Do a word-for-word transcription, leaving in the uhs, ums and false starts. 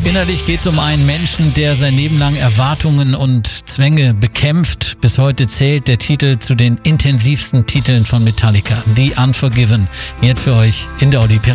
Innerlich geht es um einen Menschen, der sein Leben lang Erwartungen und Zwänge bekämpft. Bis heute zählt der Titel zu den intensivsten Titeln von Metallica, The Unforgiven. Jetzt für euch in der Olli P.